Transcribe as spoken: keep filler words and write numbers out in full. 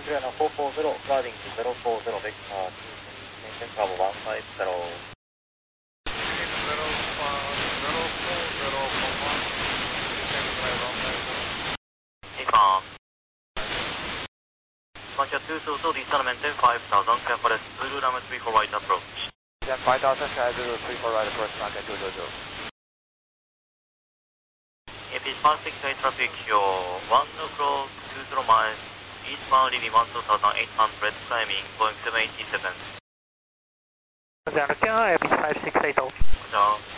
Clear now four four zero, guarding to zero four zero, vector maintain travel one five zero. zero four zero for one, one five zero. Confirm. Departure two, so so descent maintain five thousand, clear for the Zulu runway three four right approach. Yeah, five thousand, clear Zulu three four right approach, market two zero zero. If it's past six eight traffic, your one o'clock, two zero miles, eastbound leaving one two thousand eight hundred, climbing, Boeing seven eighty-seven. Roger, F B five six eight zero. Roger.